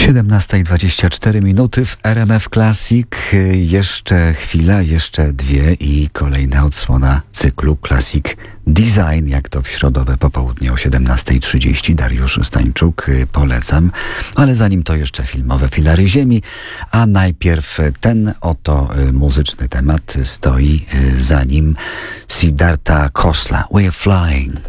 17:24 w RMF Classic. Jeszcze chwila, jeszcze dwie i kolejna odsłona cyklu Classic Design, jak to w środowe popołudnie o 17:30. Dariusz Stańczuk, polecam. Ale zanim to jeszcze filmowe filary ziemi, a najpierw ten oto muzyczny temat stoi za nim Siddhartha Khosla. We're flying.